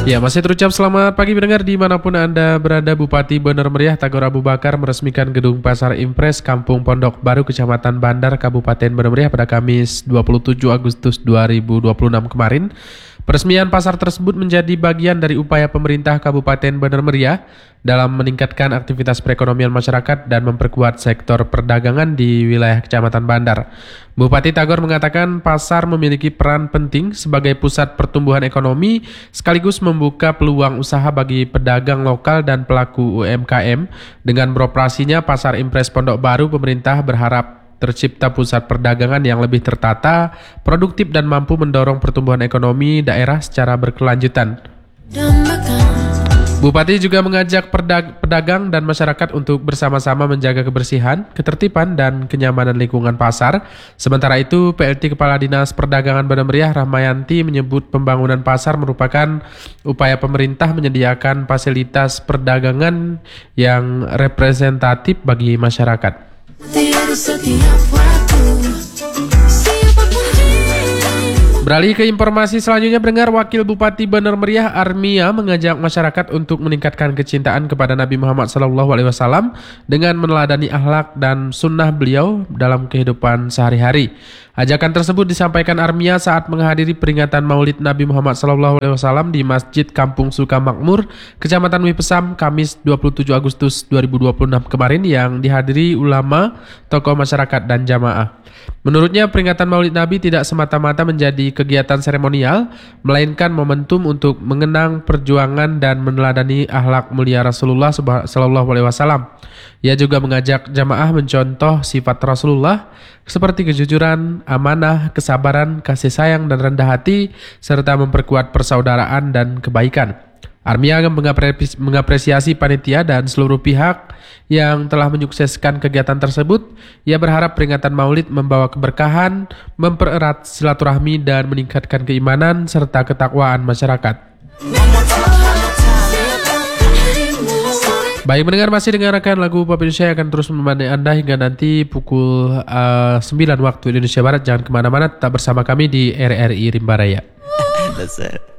Ya, masih terucap selamat pagi pendengar dimanapun Anda berada. Bupati Bener Meriah Tagor Abu Bakar meresmikan gedung Pasar Impres Kampung Pondok Baru Kecamatan Bandar Kabupaten Bener Meriah pada Kamis 27 Agustus 2026 kemarin. Peresmian pasar tersebut menjadi bagian dari upaya pemerintah Kabupaten Bener Meriah dalam meningkatkan aktivitas perekonomian masyarakat dan memperkuat sektor perdagangan di wilayah Kecamatan Bandar. Bupati Tagor mengatakan pasar memiliki peran penting sebagai pusat pertumbuhan ekonomi sekaligus membuka peluang usaha bagi pedagang lokal dan pelaku UMKM. Dengan beroperasinya Pasar Impres Pondok Baru, pemerintah berharap tercipta pusat perdagangan yang lebih tertata, produktif dan mampu mendorong pertumbuhan ekonomi daerah secara berkelanjutan. Bupati juga mengajak pedagang dan masyarakat untuk bersama-sama menjaga kebersihan, ketertiban, dan kenyamanan lingkungan pasar. Sementara itu, PLT Kepala Dinas Perdagangan Bener Meriah Rahmayanti menyebut pembangunan pasar merupakan upaya pemerintah menyediakan fasilitas perdagangan yang representatif bagi masyarakat. Beralih ke informasi selanjutnya, pendengar, Wakil Bupati Bener Meriah Armia mengajak masyarakat untuk meningkatkan kecintaan kepada Nabi Muhammad SAW dengan meneladani akhlak dan sunnah beliau dalam kehidupan sehari-hari. Ajakan tersebut disampaikan Armia saat menghadiri peringatan Maulid Nabi Muhammad SAW di Masjid Kampung Sukamakmur, Kecamatan Wipesam, Kamis 27 Agustus 2026 kemarin yang dihadiri ulama, tokoh masyarakat dan jamaah. Menurutnya, peringatan Maulid Nabi tidak semata-mata menjadi kegiatan seremonial, melainkan momentum untuk mengenang perjuangan dan meneladani akhlak mulia Rasulullah SAW. Ia juga mengajak jamaah mencontoh sifat Rasulullah seperti kejujuran, amanah, kesabaran, kasih sayang, dan rendah hati, serta memperkuat persaudaraan dan kebaikan. Armia mengapresiasi panitia dan seluruh pihak yang telah menyukseskan kegiatan tersebut. Ia berharap peringatan Maulid membawa keberkahan, mempererat silaturahmi, dan meningkatkan keimanan serta ketakwaan masyarakat. Baik mendengar, masih dengarkan lagu Pop Indonesia yang akan terus menemani Anda hingga nanti pukul 9 waktu Indonesia Barat. Jangan kemana-mana, tetap bersama kami di RRI Rimba Raya.